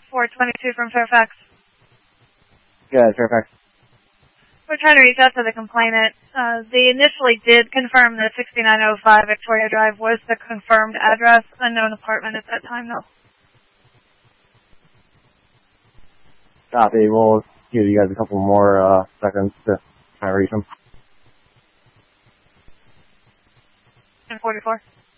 422 from Fairfax. Yeah, Fairfax. We're trying to reach out to the complainant. They initially did confirm that 6905 Victoria Drive was the confirmed address. Unknown apartment at that time, though. Copy. We'll give you guys a couple more seconds to try to reach them. 1044.